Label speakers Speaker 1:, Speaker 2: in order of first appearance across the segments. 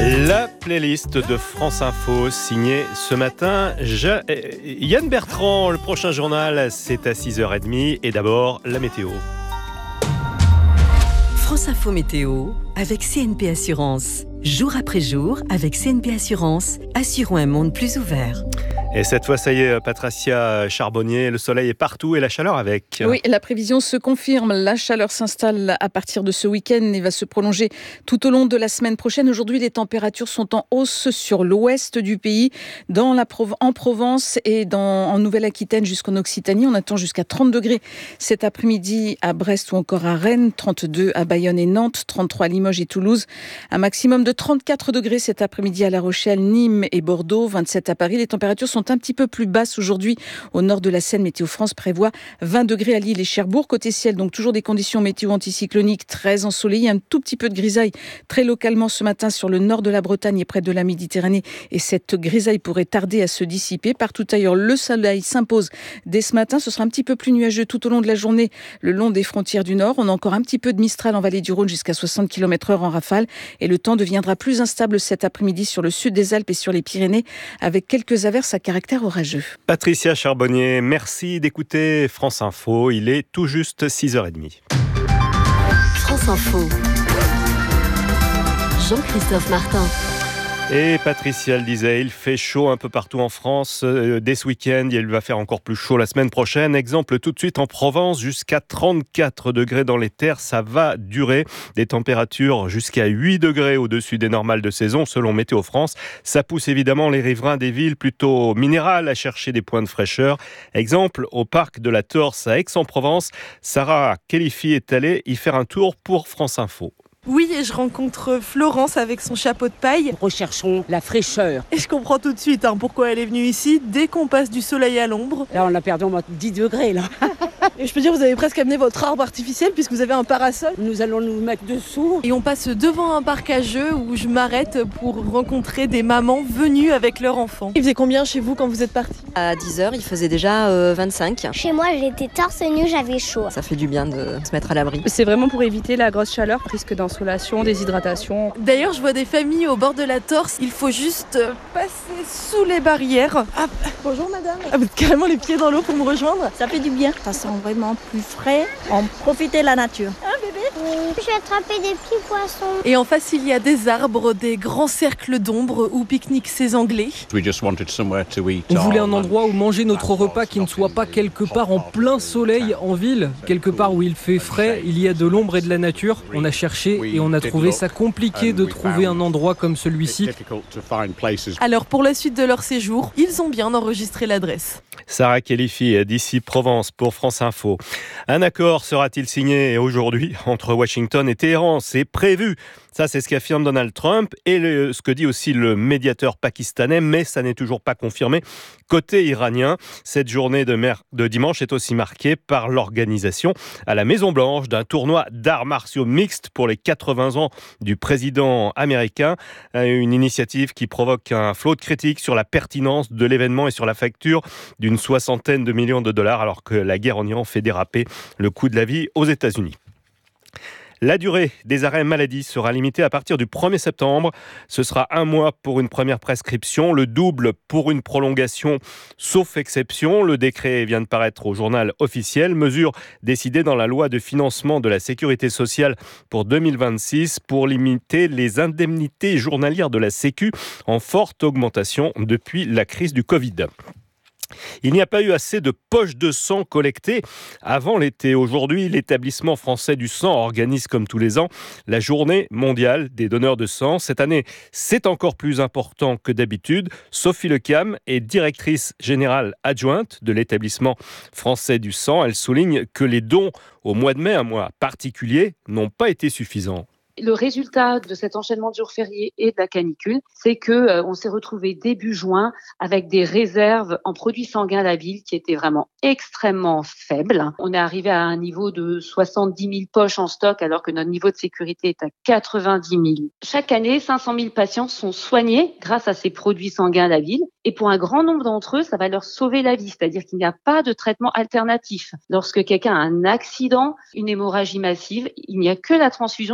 Speaker 1: La playlist de France Info, signée ce matin Yann Bertrand. Le prochain journal, c'est à 6h30. Et d'abord, la météo.
Speaker 2: France Info Météo avec CNP Assurance. Jour après jour, avec CNP Assurance, assurons un monde plus ouvert.
Speaker 1: Et cette fois, ça y est, Patricia Charbonnier, le soleil est partout et la chaleur avec.
Speaker 3: Oui, la prévision se confirme. La chaleur s'installe à partir de ce week-end et va se prolonger tout au long de la semaine prochaine. Aujourd'hui, les températures sont en hausse sur l'ouest du pays, en Provence et en Nouvelle-Aquitaine jusqu'en Occitanie. On attend jusqu'à 30 degrés cet après-midi à Brest ou encore à Rennes, 32 à Bayonne et Nantes, 33 à Limoges et Toulouse. Un maximum de 34 degrés cet après-midi à La Rochelle, Nîmes et Bordeaux, 27 à Paris. Les températures sont un petit peu plus basses aujourd'hui au nord de la Seine. Météo France prévoit 20 degrés à Lille et Cherbourg. Côté ciel, donc toujours des conditions météo anticycloniques très ensoleillées, un tout petit peu de grisaille très localement ce matin sur le nord de la Bretagne et près de la Méditerranée. Et cette grisaille pourrait tarder à se dissiper. Partout ailleurs, le soleil s'impose dès ce matin. Ce sera un petit peu plus nuageux tout au long de la journée le long des frontières du nord. On a encore un petit peu de Mistral en vallée du Rhône jusqu'à 60 km/h en rafale. Et le temps deviendra plus instable cet après-midi sur le sud des Alpes et sur les Pyrénées avec quelques averses à caractère orageux.
Speaker 1: Patricia Charbonnier, merci d'écouter France Info. Il est tout juste 6h30.
Speaker 2: France Info. Jean-Christophe Martin.
Speaker 1: Et Patricia le disait, il fait chaud un peu partout en France dès ce week-end. Il va faire encore plus chaud la semaine prochaine. Exemple tout de suite en Provence, jusqu'à 34 degrés dans les terres. Ça va durer. Des températures jusqu'à 8 degrés au-dessus des normales de saison, selon Météo France. Ça pousse évidemment les riverains des villes plutôt minérales à chercher des points de fraîcheur. Exemple au parc de la Torse à Aix-en-Provence. Sarah Khelifi est allée y faire un tour pour France Info.
Speaker 4: Oui, et je rencontre Florence avec son chapeau de paille.
Speaker 5: Recherchons la fraîcheur.
Speaker 4: Et je comprends tout de suite pourquoi elle est venue ici. Dès qu'on passe du soleil à l'ombre.
Speaker 5: Là, on a perdu au moins 10 degrés, là.
Speaker 4: Et je peux dire, vous avez presque amené votre arbre artificiel puisque vous avez un parasol.
Speaker 5: Nous allons nous mettre dessous.
Speaker 4: Et on passe devant un parc à jeux où je m'arrête pour rencontrer des mamans venues avec leurs enfants. Il faisait combien chez vous quand vous êtes partis ?
Speaker 6: À 10h, il faisait déjà 25.
Speaker 7: Chez moi, j'étais torse nu, j'avais chaud.
Speaker 6: Ça fait du bien de se mettre à l'abri.
Speaker 8: C'est vraiment pour éviter la grosse chaleur, risque d'insolation, déshydratation.
Speaker 4: D'ailleurs, je vois des familles au bord de la Torse. Il faut juste passer sous les barrières. Ah, bonjour madame. Vous êtes carrément les pieds dans l'eau pour me rejoindre.
Speaker 9: Ça fait du bien, ça sent vraiment plus frais. On profite de la nature.
Speaker 7: Bébé, je vais attraper des petits poissons.
Speaker 4: Et en face, il y a des arbres, des grands cercles d'ombre où pique-niquent ces Anglais.
Speaker 10: On voulait un endroit où manger notre repas qui ne soit pas quelque part en plein soleil en ville, quelque part où il fait frais, il y a de l'ombre et de la nature. On a cherché et on a trouvé ça compliqué de trouver un endroit comme celui-ci.
Speaker 4: Alors pour la suite de leur séjour, ils ont bien enregistré l'adresse.
Speaker 1: Sarah Khelifi d'ici Provence pour France Info. Un accord sera-t-il signé aujourd'hui entre Washington et Téhéran ? C'est prévu. Ça, c'est ce qu'affirme Donald Trump et ce que dit aussi le médiateur pakistanais, mais ça n'est toujours pas confirmé. Côté iranien, cette journée de dimanche est aussi marquée par l'organisation à la Maison-Blanche d'un tournoi d'arts martiaux mixtes pour les 80 ans du président américain. Une initiative qui provoque un flot de critiques sur la pertinence de l'événement et sur la facture d'une 60aine de millions de dollars alors que la guerre en Iran fait déraper le coût de la vie aux États-Unis. La durée des arrêts maladie sera limitée à partir du 1er septembre. Ce sera 1 mois pour une première prescription, le double pour une prolongation, sauf exception. Le décret vient de paraître au journal officiel. Mesure décidée dans la loi de financement de la sécurité sociale pour 2026 pour limiter les indemnités journalières de la Sécu en forte augmentation depuis la crise du Covid. Il n'y a pas eu assez de poches de sang collectées avant l'été. Aujourd'hui, l'établissement français du sang organise comme tous les ans la journée mondiale des donneurs de sang. Cette année, c'est encore plus important que d'habitude. Sophie Lecam est directrice générale adjointe de l'établissement français du sang. Elle souligne que les dons au mois de mai, un mois particulier, n'ont pas été suffisants.
Speaker 11: Le résultat de cet enchaînement de jours fériés et de la canicule, c'est que on s'est retrouvé début juin avec des réserves en produits sanguins labiles qui étaient vraiment extrêmement faibles. On est arrivé à un niveau de 70 000 poches en stock alors que notre niveau de sécurité est à 90 000. Chaque année, 500 000 patients sont soignés grâce à ces produits sanguins labiles. Et pour un grand nombre d'entre eux, ça va leur sauver la vie, c'est-à-dire qu'il n'y a pas de traitement alternatif. Lorsque quelqu'un a un accident, une hémorragie massive, il n'y a que la transfusion qui, dans un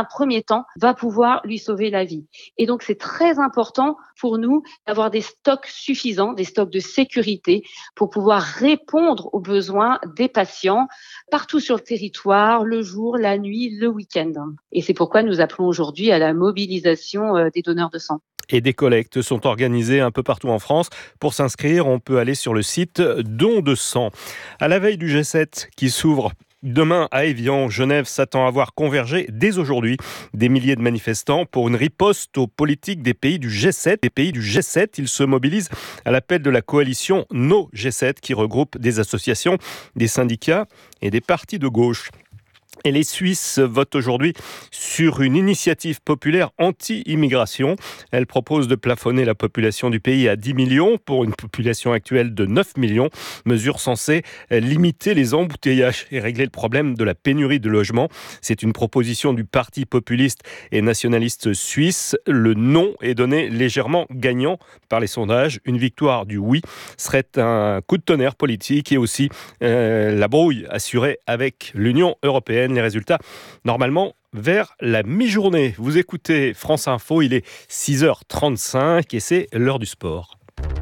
Speaker 11: un premier temps, va pouvoir lui sauver la vie. Et donc, c'est très important pour nous d'avoir des stocks suffisants, des stocks de sécurité pour pouvoir répondre aux besoins des patients partout sur le territoire, le jour, la nuit, le week-end. Et c'est pourquoi nous appelons aujourd'hui à la mobilisation des donneurs de sang.
Speaker 1: Et des collectes sont organisées un peu partout en France. Pour s'inscrire, on peut aller sur le site Don de sang. À la veille du G7 qui s'ouvre demain à Évian, Genève s'attend à voir converger dès aujourd'hui des milliers de manifestants pour une riposte aux politiques des pays du G7. Les pays du G7, ils se mobilisent à l'appel de la coalition No G7 qui regroupe des associations, des syndicats et des partis de gauche. Et les Suisses votent aujourd'hui sur une initiative populaire anti-immigration. Elle propose de plafonner la population du pays à 10 millions pour une population actuelle de 9 millions. Mesure censée limiter les embouteillages et régler le problème de la pénurie de logements. C'est une proposition du parti populiste et nationaliste suisse. Le non est donné légèrement gagnant par les sondages. Une victoire du oui serait un coup de tonnerre politique et aussi la brouille assurée avec l'Union européenne. Les résultats, normalement, vers la mi-journée. Vous écoutez France Info, il est 6h35 et c'est l'heure du sport.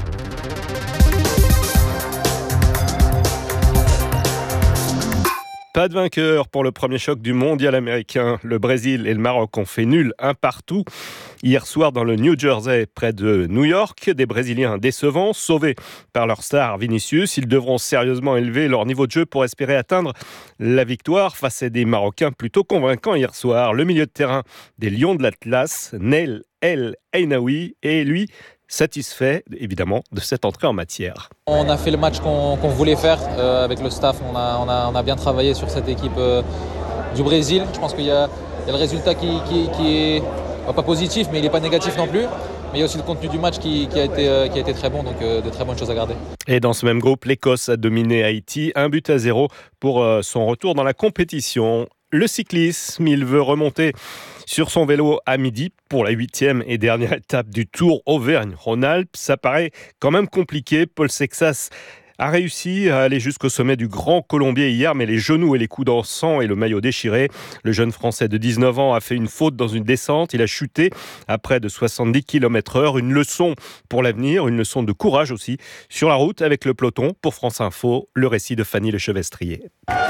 Speaker 1: Pas de vainqueur pour le premier choc du mondial américain. Le Brésil et le Maroc ont fait nul, un partout. Hier soir dans le New Jersey, près de New York, des Brésiliens décevants, sauvés par leur star Vinicius. Ils devront sérieusement élever leur niveau de jeu pour espérer atteindre la victoire face à des Marocains plutôt convaincants hier soir. Le milieu de terrain des Lions de l'Atlas, Nail El Ainaoui, est lui satisfait évidemment de cette entrée en matière.
Speaker 12: On a fait le match qu'on voulait faire avec le staff. On a bien travaillé sur cette équipe du Brésil. Je pense qu'il y a le résultat qui est pas positif, mais il n'est pas négatif non plus. Mais il y a aussi le contenu du match qui a été très bon, donc de très bonnes choses à garder.
Speaker 1: Et dans ce même groupe, l'Écosse a dominé Haïti, 1-0 pour son retour dans la compétition. Le cyclisme, il veut remonter sur son vélo à midi pour la 8e et dernière étape du Tour Auvergne-Rhône-Alpes. Ça paraît quand même compliqué. Paul Sexas a réussi à aller jusqu'au sommet du Grand Colombier hier, mais les genoux et les coudes en sang et le maillot déchiré. Le jeune Français de 19 ans a fait une faute dans une descente. Il a chuté à près de 70 km/h. Une leçon pour l'avenir, une leçon de courage aussi. Sur la route avec le peloton, pour France Info, le récit de Fanny Lechevestrier.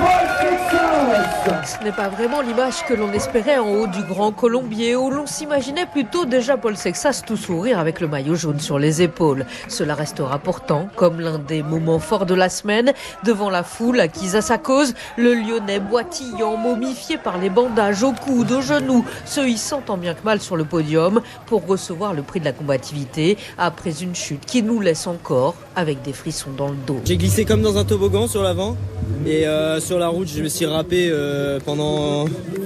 Speaker 13: Ce n'est pas vraiment l'image que l'on espérait en haut du Grand Colombier, où l'on s'imaginait plutôt déjà Paul Sexas tout sourire avec le maillot jaune sur les épaules. Cela restera pourtant comme l'un des moments forts de la semaine, devant la foule acquise à sa cause, le Lyonnais boitillant, momifié par les bandages aux coudes, aux genoux, se hissant tant bien que mal sur le podium pour recevoir le prix de la combativité après une chute qui nous laisse encore avec des frissons dans le dos.
Speaker 14: J'ai glissé comme dans un toboggan sur l'avant et sur la route je me suis râpé pendant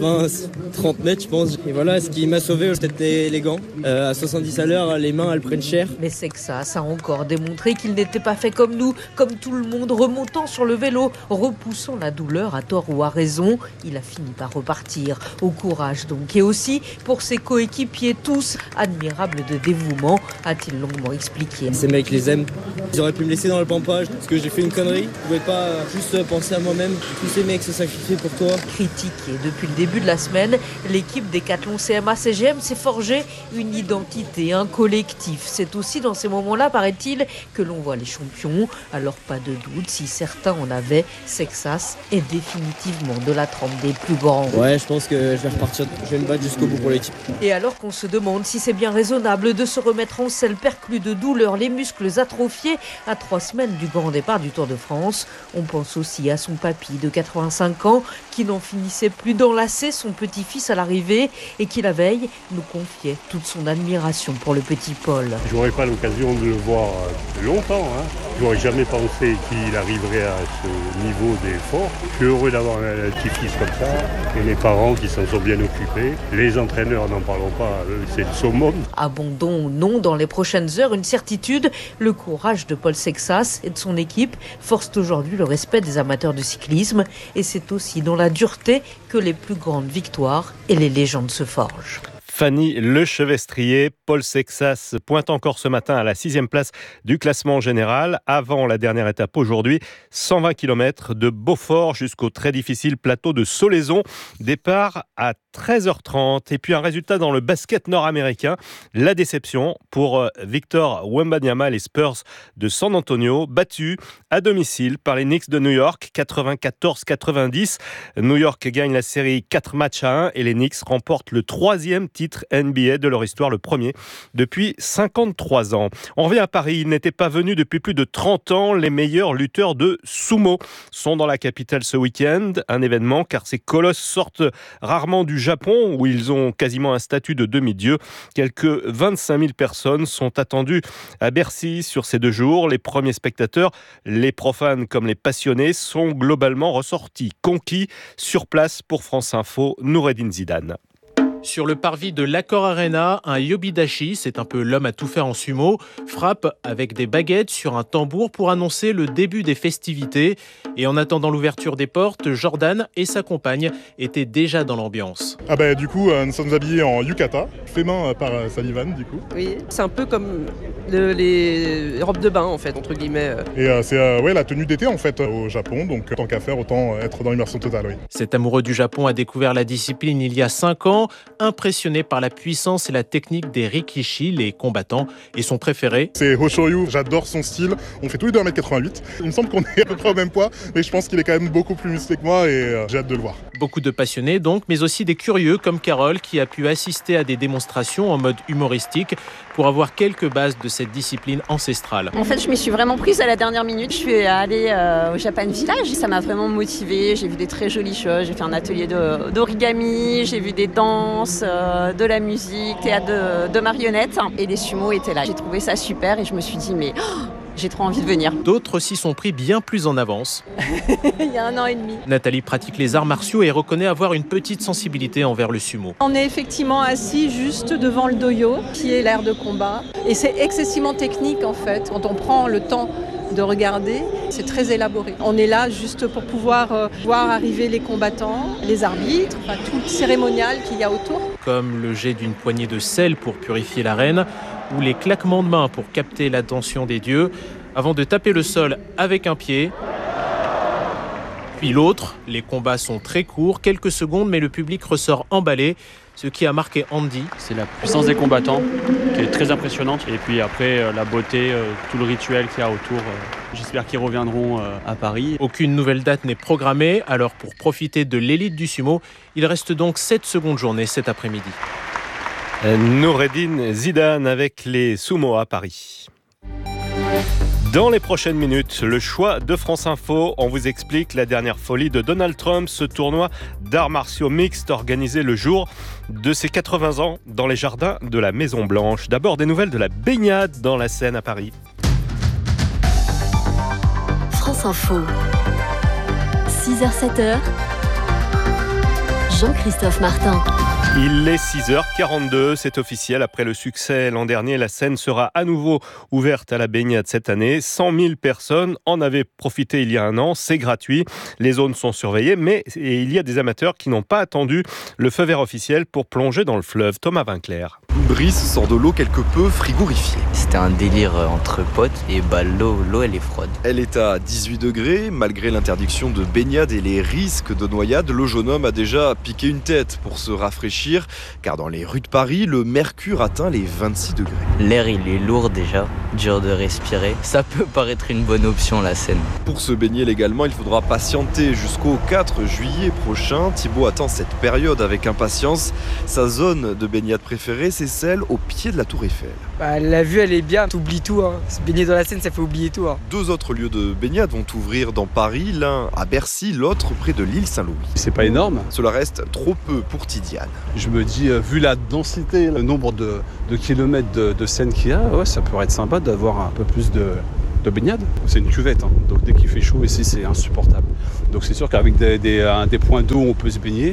Speaker 14: 20-30 mètres je pense. Et voilà, ce qui m'a sauvé c'était les gants. À 70 à l'heure, les mains elles prennent cher.
Speaker 13: Mais Sexas a encore démontré qu'il n'était pas fait comme nous, comme tout le monde, remontant sur le vélo, repoussant la douleur à tort ou à raison. Il a fini par repartir. Au courage donc, et aussi pour ses coéquipiers, tous admirables de dévouement, a-t-il longuement expliqué.
Speaker 14: Ces mecs, les aiment. Ils auraient pu me laisser dans le pampage parce que j'ai fait une connerie. Je pouvais pas juste penser à moi-même. Tous ces mecs se sacrifient pour toi.
Speaker 13: Critiqué depuis le début de la semaine, l'équipe Décathlon CMA-CGM s'est forgée une identité, un collectif. C'est aussi dans ces moments-là, paraît-il, que l'on voit les champions. Alors pas de doute, si certains en avaient, Sexas est définitivement de la trempe des plus grands.
Speaker 14: Ouais, je pense que je vais repartir, je vais me battre jusqu'au bout pour l'équipe.
Speaker 13: Et alors qu'on se demande si c'est bien raisonnable de se remettre en selle perclus de douleur, les muscles atrophiés à 3 semaines du grand départ du Tour de France, on pense aussi à son papy de 85 ans qui n'en finissait plus d'enlacer son petit-fils à l'arrivée et qui la veille nous confiait toute son admiration pour le petit Paul.
Speaker 15: J'aurais pas l'occasion de le voir longtemps, J'aurais jamais pensé qu'il arriverait à ce niveau d'effort. Je suis heureux d'avoir un petit-fils comme ça et les parents qui s'en sont bien occupés. Les entraîneurs, n'en parlons pas, c'est le summum.
Speaker 13: Abandon ou non dans les prochaines heures, une certitude, le courage de Paul Sexas et de son équipe force aujourd'hui le respect des amateurs de cyclisme et c'est aussi dans la dureté que les plus grandes victoires et les légendes se forgent.
Speaker 1: Fanny Lechevestrier. Paul Sexas pointe encore ce matin à la 6e place du classement général. Avant la dernière étape aujourd'hui, 120 km de Beaufort jusqu'au très difficile plateau de Solaizon. Départ à 13h30. Et puis un résultat dans le basket nord-américain. La déception pour Victor Wembanyama, les Spurs de San Antonio, battus à domicile par les Knicks de New York, 94-90. New York gagne la série 4 matchs à 1 et les Knicks remportent le 3e titre NBA de leur histoire, le premier depuis 53 ans. On revient à Paris. Ils n'étaient pas venus depuis plus de 30 ans. Les meilleurs lutteurs de sumo sont dans la capitale ce week-end. Un événement car ces colosses sortent rarement du Japon où ils ont quasiment un statut de demi-dieu. Quelques 25 000 personnes sont attendues à Bercy sur ces 2 jours. Les premiers spectateurs, les profanes comme les passionnés, sont globalement ressortis conquis. Sur place pour France Info, Noureddine Zidane.
Speaker 16: Sur le parvis de l'Accor Arena, un Yobidashi, c'est un peu l'homme à tout faire en sumo, frappe avec des baguettes sur un tambour pour annoncer le début des festivités. Et en attendant l'ouverture des portes, Jordan et sa compagne étaient déjà dans l'ambiance.
Speaker 17: Du coup, nous sommes habillés en yukata, fait main par Sullivan du coup.
Speaker 4: Oui, c'est un peu comme les robes de bain en fait, entre guillemets.
Speaker 17: Et c'est la tenue d'été en fait au Japon, donc tant qu'à faire, autant être dans l'immersion totale, oui.
Speaker 16: Cet amoureux du Japon a découvert la discipline il y a 5 ans. Impressionné par la puissance et la technique des rikishi, les combattants, et son préféré.
Speaker 17: C'est Hoshoryu, j'adore son style. On fait tous les deux 1m88. Il me semble qu'on est à peu près au même poids, mais je pense qu'il est quand même beaucoup plus musclé que moi et j'ai hâte de le voir.
Speaker 16: Beaucoup de passionnés donc, mais aussi des curieux comme Carole qui a pu assister à des démonstrations en mode humoristique pour avoir quelques bases de cette discipline ancestrale.
Speaker 18: En fait, je m'y suis vraiment prise à la dernière minute. Je suis allée au Japan Village, ça m'a vraiment motivée. J'ai vu des très jolies choses, j'ai fait un atelier d'origami, j'ai vu des danses, de la musique, théâtre de marionnettes et les sumos étaient là. J'ai trouvé ça super et je me suis dit mais j'ai trop envie de venir.
Speaker 16: D'autres s'y sont pris bien plus en avance.
Speaker 18: Il y a 1 an et demi.
Speaker 16: Nathalie pratique les arts martiaux et reconnaît avoir une petite sensibilité envers le sumo.
Speaker 19: On est effectivement assis juste devant le doyo, qui est l'art de combat. Et c'est excessivement technique en fait. Quand on prend le temps de regarder, c'est très élaboré. On est là juste pour pouvoir voir arriver les combattants, les arbitres, tout le cérémonial qu'il y a autour.
Speaker 16: Comme le jet d'une poignée de sel pour purifier l'arène, ou les claquements de mains pour capter l'attention des dieux, avant de taper le sol avec un pied. Puis l'autre, les combats sont très courts, quelques secondes, mais le public ressort emballé, ce qui a marqué Andy.
Speaker 20: C'est la puissance des combattants qui est très impressionnante. Et puis après, la beauté, tout le rituel qu'il y a autour. J'espère qu'ils reviendront à Paris.
Speaker 16: Aucune nouvelle date n'est programmée, alors pour profiter de l'élite du sumo, il reste donc 7 secondes journées cet après-midi.
Speaker 1: Noureddine Zidane avec les sumo à Paris. Dans les prochaines minutes, le choix de France Info. On vous explique la dernière folie de Donald Trump, ce tournoi d'arts martiaux mixtes organisé le jour de ses 80 ans dans les jardins de la Maison Blanche. D'abord, des nouvelles de la baignade dans la Seine à Paris.
Speaker 2: France Info, 6h-7h, Jean-Christophe Martin.
Speaker 1: Il est 6h42, c'est officiel. Après le succès l'an dernier, la Seine sera à nouveau ouverte à la baignade cette année. 100 000 personnes en avaient profité il y a 1 an, c'est gratuit. Les zones sont surveillées, mais il y a des amateurs qui n'ont pas attendu le feu vert officiel pour plonger dans le fleuve. Thomas Vinclair.
Speaker 21: Une brise sort de l'eau quelque peu frigorifiée.
Speaker 22: C'était un délire entre potes et l'eau elle est froide.
Speaker 21: Elle est à 18 degrés, malgré l'interdiction de baignade et les risques de noyade. Le jeune homme a déjà piqué une tête pour se rafraîchir, car dans les rues de Paris, le mercure atteint les 26 degrés.
Speaker 22: L'air il est lourd déjà, dur de respirer. Ça peut paraître une bonne option la Seine.
Speaker 21: Pour se baigner légalement, il faudra patienter jusqu'au 4 juillet prochain. Thibaut attend cette période avec impatience. Sa zone de baignade préférée, c'est celle au pied de la Tour Eiffel.
Speaker 23: La vue elle est bien, t'oublies tout. Se baigner dans la Seine, ça fait oublier tout.
Speaker 21: 2 autres lieux de baignade vont ouvrir dans Paris, l'un à Bercy, l'autre près de l'île Saint-Louis.
Speaker 24: C'est pas énorme.
Speaker 21: Cela reste trop peu pour Tidiane.
Speaker 24: Je me dis, vu la densité, le nombre de kilomètres de Seine qu'il y a, ça pourrait être sympa d'avoir un peu plus de baignade. C'est une cuvette, donc dès qu'il fait chaud ici, c'est insupportable. Donc c'est sûr qu'avec des points d'eau où on peut se baigner,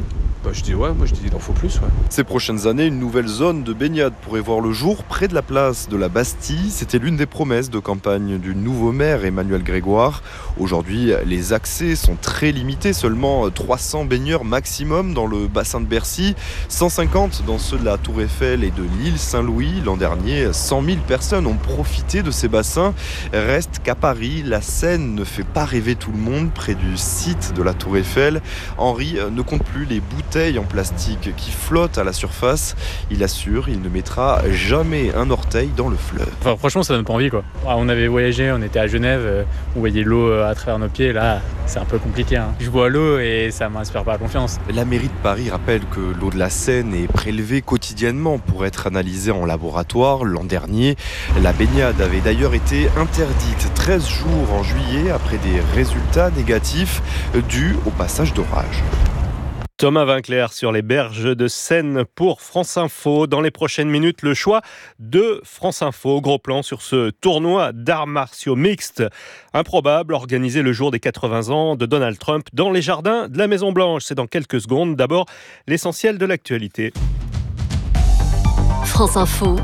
Speaker 24: Je dis ouais, moi je dis il en faut plus. Ouais.
Speaker 21: Ces prochaines années, une nouvelle zone de baignade pourrait voir le jour près de la place de la Bastille. C'était l'une des promesses de campagne du nouveau maire Emmanuel Grégoire. Aujourd'hui, les accès sont très limités, seulement 300 baigneurs maximum dans le bassin de Bercy, 150 dans ceux de la Tour Eiffel et de l'île Saint-Louis. L'an dernier, 100 000 personnes ont profité de ces bassins. Reste qu'à Paris, la Seine ne fait pas rêver tout le monde. Près du site de la Tour Eiffel, Henri ne compte plus les bouteilles en plastique qui flottent à la surface. Il assure, il ne mettra jamais un orteil dans le fleuve.
Speaker 3: Enfin, franchement, ça donne pas envie, quoi. On avait voyagé, on était à Genève, on voyait l'eau à travers nos pieds. Là, c'est un peu compliqué. Je bois l'eau et ça m'inspire pas confiance.
Speaker 21: La mairie de Paris rappelle que l'eau de la Seine est prélevée quotidiennement pour être analysée en laboratoire. L'an dernier, la baignade avait d'ailleurs été interdite 13 jours en juillet après des résultats négatifs dus au passage d'orage.
Speaker 1: Thomas Vinclair sur les berges de Seine pour France Info. Dans les prochaines minutes, le choix de France Info. Gros plan sur ce tournoi d'arts martiaux mixtes improbable organisé le jour des 80 ans de Donald Trump dans les jardins de la Maison-Blanche. C'est dans quelques secondes. D'abord, l'essentiel de l'actualité.
Speaker 2: France Info,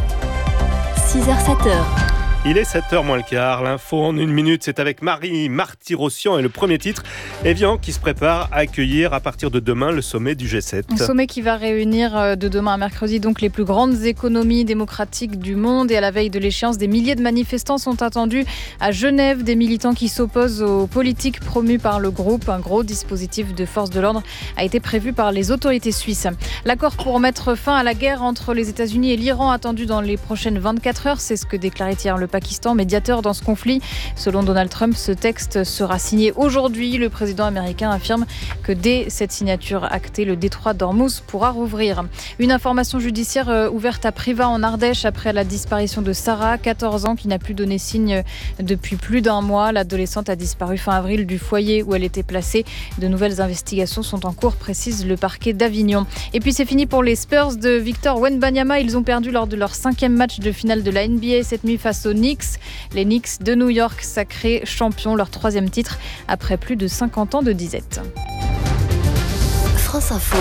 Speaker 2: 6h-7h.
Speaker 1: Il est 7h moins le quart, l'info en une minute, c'est avec Marie Marty-Rossian et le premier titre, Evian qui se prépare à accueillir à partir de demain le sommet du G7.
Speaker 5: Un sommet qui va réunir de demain à mercredi donc les plus grandes économies démocratiques du monde et à la veille de l'échéance, des milliers de manifestants sont attendus à Genève, des militants qui s'opposent aux politiques promues par le groupe. Un gros dispositif de force de l'ordre a été prévu par les autorités suisses. L'accord pour mettre fin à la guerre entre les États-Unis et l'Iran attendu dans les prochaines 24 heures, c'est ce que déclarait hier le Pakistan, médiateur dans ce conflit. Selon Donald Trump, ce texte sera signé aujourd'hui. Le président américain affirme que dès cette signature actée, le détroit d'Ormuz pourra rouvrir. Une information judiciaire ouverte à Privas en Ardèche après la disparition de Sarah, 14 ans, qui n'a plus donné signe depuis plus d'un mois. L'adolescente a disparu fin avril du foyer où elle était placée. De nouvelles investigations sont en cours, précise le parquet d'Avignon. Et puis c'est fini pour les Spurs de Victor Wembanyama. Ils ont perdu lors de leur 5e match de finale de la NBA cette nuit face aux Knicks. Les Knicks de New York, sacrés champions, leur 3e titre après plus de 50 ans de disette.
Speaker 2: France Info.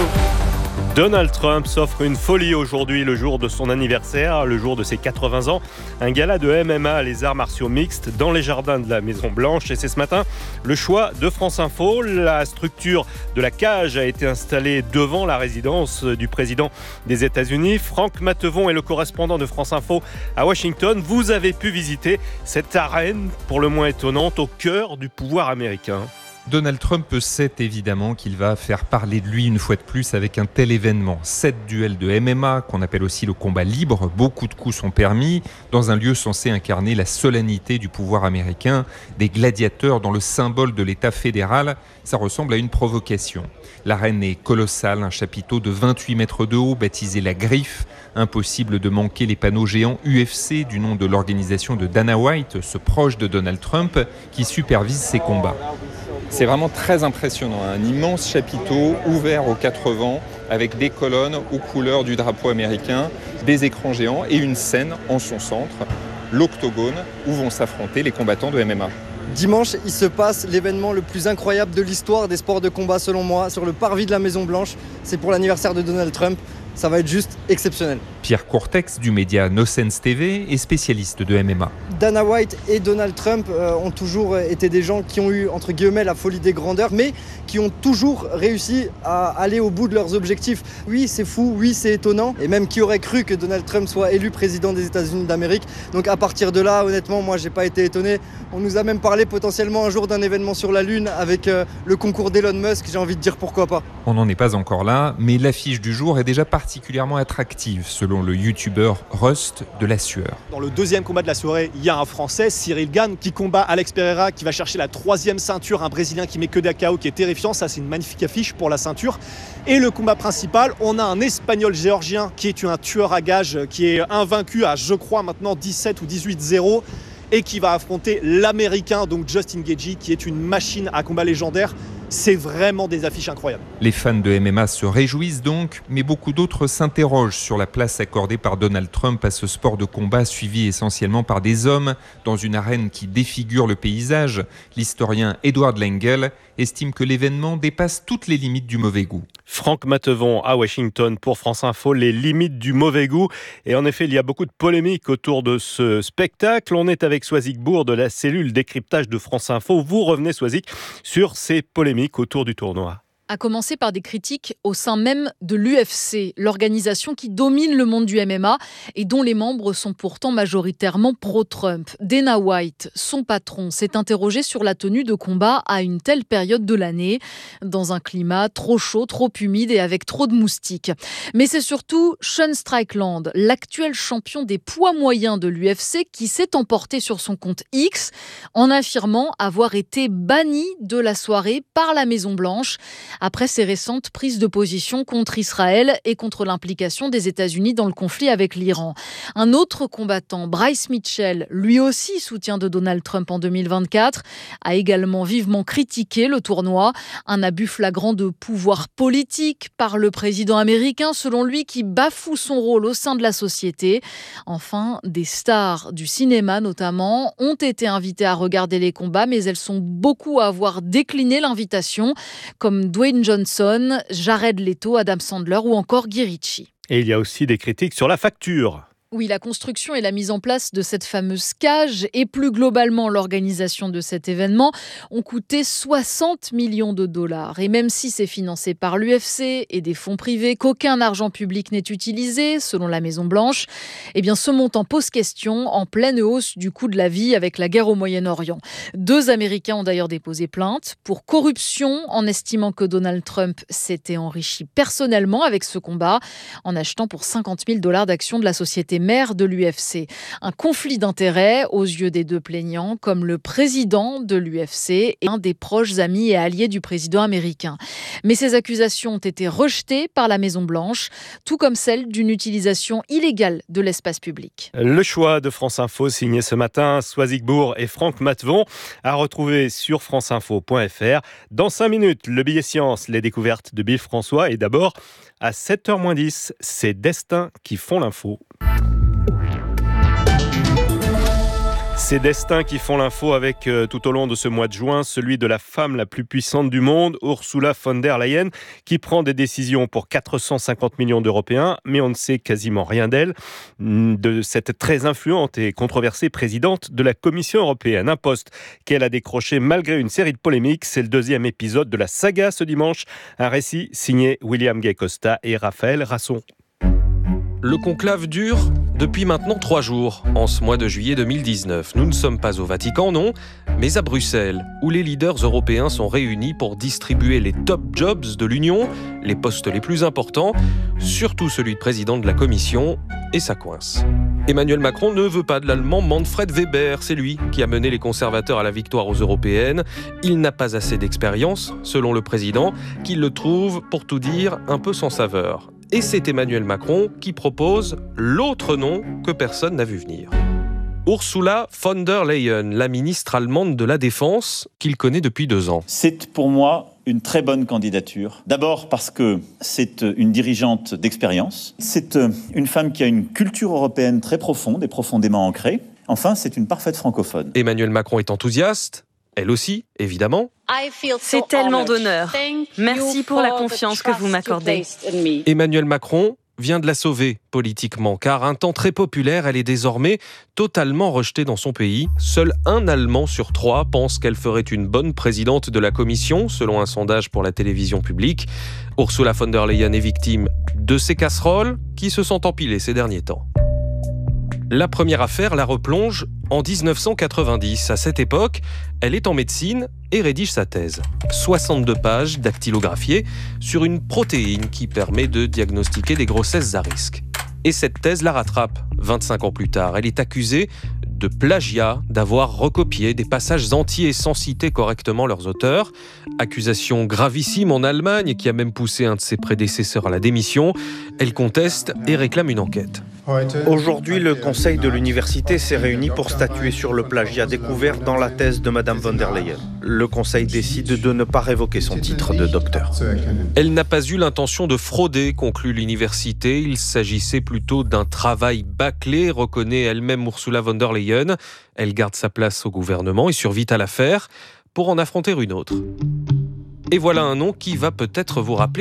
Speaker 1: Donald Trump s'offre une folie aujourd'hui, le jour de son anniversaire, le jour de ses 80 ans. Un gala de MMA, les arts martiaux mixtes, dans les jardins de la Maison-Blanche. Et c'est ce matin le choix de France Info. La structure de la cage a été installée devant la résidence du président des États-Unis. Franck Matevon est le correspondant de France Info à Washington. Vous avez pu visiter cette arène, pour le moins étonnante, au cœur du pouvoir américain.
Speaker 6: Donald Trump sait évidemment qu'il va faire parler de lui une fois de plus avec un tel événement. 7 duels de MMA, qu'on appelle aussi le combat libre, beaucoup de coups sont permis, dans un lieu censé incarner la solennité du pouvoir américain, des gladiateurs dans le symbole de l'État fédéral. Ça ressemble à une provocation. L'arène est colossale, un chapiteau de 28 mètres de haut, baptisé La Griffe. Impossible de manquer les panneaux géants UFC du nom de l'organisation de Dana White, ce proche de Donald Trump, qui supervise ces combats. C'est vraiment très impressionnant, un immense chapiteau ouvert aux 4 vents avec des colonnes aux couleurs du drapeau américain, des écrans géants et une scène en son centre, l'octogone où vont s'affronter les combattants de MMA.
Speaker 8: Dimanche, il se passe l'événement le plus incroyable de l'histoire des sports de combat selon moi, sur le parvis de la Maison-Blanche. C'est pour l'anniversaire de Donald Trump. Ça va être juste exceptionnel.
Speaker 6: Pierre Courtex du média No Sense TV est spécialiste de MMA.
Speaker 8: Dana White et Donald Trump ont toujours été des gens qui ont eu, entre guillemets, la folie des grandeurs, mais qui ont toujours réussi à aller au bout de leurs objectifs. Oui, c'est fou, oui, c'est étonnant. Et même qui aurait cru que Donald Trump soit élu président des États-Unis d'Amérique. Donc à partir de là, honnêtement, moi, j'ai pas été étonné. On nous a même parlé potentiellement un jour d'un événement sur la Lune avec le concours d'Elon Musk. J'ai envie de dire pourquoi pas.
Speaker 6: On n'en est pas encore là, mais l'affiche du jour est déjà particulièrement attractive, selon le youtubeur Rust de la Sueur.
Speaker 25: Dans le 2e combat de la soirée, il y a un Français, Cyril Gane, qui combat Alex Pereira, qui va chercher la 3e ceinture, un Brésilien qui met que des KO, qui est terrifiant. Ça, c'est une magnifique affiche pour la ceinture. Et le combat principal, on a un Espagnol géorgien qui est un tueur à gages, qui est invaincu à, je crois, maintenant 17 ou 18-0, et qui va affronter l'Américain, donc Justin Gaethje, qui est une machine à combat légendaire. C'est vraiment des affiches incroyables.
Speaker 6: Les fans de MMA se réjouissent donc, mais beaucoup d'autres s'interrogent sur la place accordée par Donald Trump à ce sport de combat suivi essentiellement par des hommes dans une arène qui défigure le paysage. L'historien Edward Lengel estime que l'événement dépasse toutes les limites du mauvais goût.
Speaker 1: Franck Mathevon à Washington pour France Info, les limites du mauvais goût. Et en effet, il y a beaucoup de polémiques autour de ce spectacle. On est avec Soisic Bourg de la cellule décryptage de France Info. Vous revenez, Soisic, sur ces polémiques autour du tournoi.
Speaker 7: À commencer par des critiques au sein même de l'UFC, l'organisation qui domine le monde du MMA et dont les membres sont pourtant majoritairement pro-Trump. Dana White, son patron, s'est interrogé sur la tenue de combat à une telle période de l'année, dans un climat trop chaud, trop humide et avec trop de moustiques. Mais c'est surtout Sean Strickland, l'actuel champion des poids moyens de l'UFC, qui s'est emporté sur son compte X en affirmant avoir été banni de la soirée par la Maison-Blanche après ses récentes prises de position contre Israël et contre l'implication des États-Unis dans le conflit avec l'Iran. Un autre combattant, Bryce Mitchell, lui aussi soutien de Donald Trump en 2024, a également vivement critiqué le tournoi. Un abus flagrant de pouvoir politique par le président américain, selon lui, qui bafoue son rôle au sein de la société. Enfin, des stars du cinéma notamment ont été invitées à regarder les combats, mais elles sont beaucoup à avoir décliné l'invitation, comme Dwayne Johnson, Jared Leto, Adam Sandler ou encore Guy Ritchie.
Speaker 1: Et il y a aussi des critiques sur la facture.
Speaker 7: Oui, la construction et la mise en place de cette fameuse cage et plus globalement l'organisation de cet événement ont coûté 60 millions de dollars. Et même si c'est financé par l'UFC et des fonds privés, qu'aucun argent public n'est utilisé, selon la Maison-Blanche, eh bien ce montant pose question en pleine hausse du coût de la vie avec la guerre au Moyen-Orient. 2 Américains ont d'ailleurs déposé plainte pour corruption en estimant que Donald Trump s'était enrichi personnellement avec ce combat en achetant pour 50 000 $ d'actions de la société mère de l'UFC. Un conflit d'intérêts aux yeux des 2 plaignants, comme le président de l'UFC et un des proches amis et alliés du président américain. Mais ces accusations ont été rejetées par la Maison-Blanche, tout comme celle d'une utilisation illégale de l'espace public.
Speaker 1: Le choix de France Info signé ce matin, Soisic Bourg et Franck Mathevon, à retrouver sur franceinfo.fr. Dans 5 minutes, le billet science, les découvertes de Bill François. Et d'abord, à 7h-10, c'est Destins qui font l'info. Ces destins qui font l'info avec tout au long de ce mois de juin, celui de la femme la plus puissante du monde, Ursula von der Leyen, qui prend des décisions pour 450 millions d'Européens, mais on ne sait quasiment rien d'elle, de cette très influente et controversée présidente de la Commission européenne. Un poste qu'elle a décroché malgré une série de polémiques. C'est le 2e épisode de la saga ce dimanche. Un récit signé William Gay Costa et Raphaël Rasson.
Speaker 9: Le conclave dure depuis maintenant 3 jours, en ce mois de juillet 2019. Nous ne sommes pas au Vatican, non, mais à Bruxelles, où les leaders européens sont réunis pour distribuer les top jobs de l'Union, les postes les plus importants, surtout celui de président de la Commission, et ça coince. Emmanuel Macron ne veut pas de l'allemand Manfred Weber, c'est lui qui a mené les conservateurs à la victoire aux européennes. Il n'a pas assez d'expérience, selon le président, qu'il le trouve, pour tout dire, un peu sans saveur. Et c'est Emmanuel Macron qui propose l'autre nom que personne n'a vu venir. Ursula von der Leyen, la ministre allemande de la Défense, qu'il connaît depuis 2 ans.
Speaker 10: C'est pour moi une très bonne candidature. D'abord parce que c'est une dirigeante d'expérience. C'est une femme qui a une culture européenne très profonde et profondément ancrée. Enfin, c'est une parfaite francophone.
Speaker 9: Emmanuel Macron est enthousiaste. Elle aussi, évidemment.
Speaker 11: C'est tellement d'honneur. Merci pour la confiance que vous m'accordez.
Speaker 9: Emmanuel Macron vient de la sauver politiquement, car un temps très populaire, elle est désormais totalement rejetée dans son pays. Seul un Allemand sur 3 pense qu'elle ferait une bonne présidente de la Commission, selon un sondage pour la télévision publique. Ursula von der Leyen est victime de ces casseroles qui se sont empilées ces derniers temps. La première affaire la replonge en 1990. À cette époque, elle est en médecine et rédige sa thèse. 62 pages dactylographiées sur une protéine qui permet de diagnostiquer des grossesses à risque. Et cette thèse la rattrape 25 ans plus tard. Elle est accusée de plagiat, d'avoir recopié des passages entiers sans citer correctement leurs auteurs. Accusation gravissime en Allemagne qui a même poussé un de ses prédécesseurs à la démission. Elle conteste et réclame une enquête.
Speaker 12: Aujourd'hui, le conseil de l'université s'est réuni pour statuer sur le plagiat découvert dans la thèse de Madame von der Leyen. Le conseil décide de ne pas révoquer son titre de docteur.
Speaker 9: Elle n'a pas eu l'intention de frauder, conclut l'université. Il s'agissait plutôt d'un travail bâclé, reconnaît elle-même Ursula von der Leyen. Elle garde sa place au gouvernement et survit à l'affaire pour en affronter une autre. Et voilà un nom qui va peut-être vous rappeler